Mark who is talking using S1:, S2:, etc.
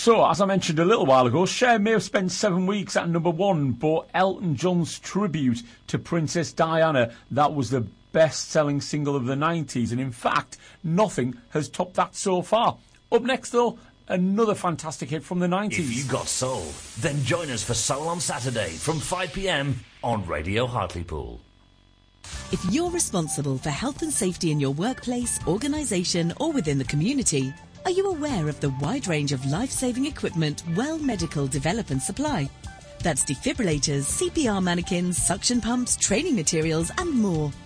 S1: So, as I mentioned a little while ago, Cher may have spent 7 weeks at number 1, but Elton John's tribute to Princess Diana, that was the best-selling single of the 90s, and in fact, nothing has topped that so far. Up next, though, another fantastic hit from the 90s.
S2: If you got soul, then join us for Soul on Saturday from 5 p.m. on Radio Hartlepool.
S3: If you're responsible for health and safety in your workplace, organisation or within the community, are you aware of the wide range of life-saving equipment Well Medical develop and supply? That's defibrillators, CPR mannequins, suction pumps, training materials and more.